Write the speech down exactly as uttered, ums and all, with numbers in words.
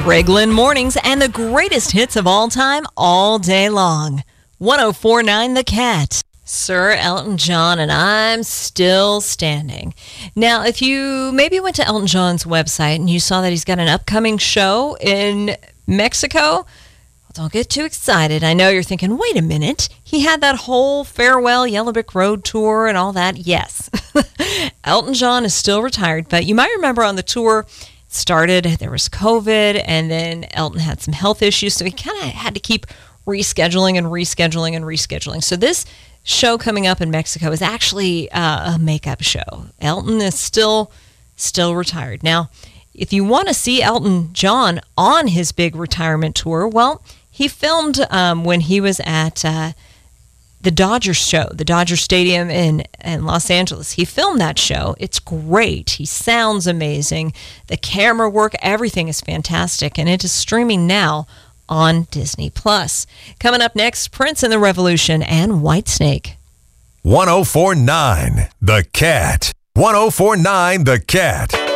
Greg Lynn Mornings and the greatest hits of all time all day long. one oh four point nine The Cat. Sir Elton John, and I'm still standing. Now, if you maybe went to Elton John's website and you saw that he's got an upcoming show in Mexico, well, don't get too excited. I know you're thinking, wait a minute, he had that whole farewell Yellow Brick Road tour and all that. Yes, Elton John is still retired, but you might remember on the tour, it started, there was COVID, and then Elton had some health issues, so he kind of had to keep rescheduling and rescheduling and rescheduling. So this show coming up in Mexico is actually uh, a makeup show. Elton is still still retired. Now, if you want to see Elton John on his big retirement tour, well, he filmed um, when he was at uh, the Dodgers show, the Dodger Stadium in, in Los Angeles. He filmed that show. It's great. He sounds amazing. The camera work, everything is fantastic, and it is streaming now on Disney Plus. Coming up next, Prince and the Revolution and Whitesnake. one oh four point nine The Cat. one oh four point nine The Cat.